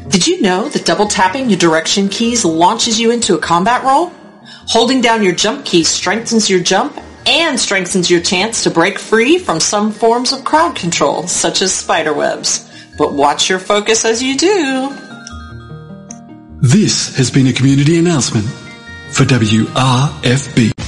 Did you know that double tapping your direction keys launches you into a combat roll? Holding down your jump key strengthens your jump and strengthens your chance to break free from some forms of crowd control, such as spiderwebs. But watch your focus as you do. This has been a community announcement for WRFB.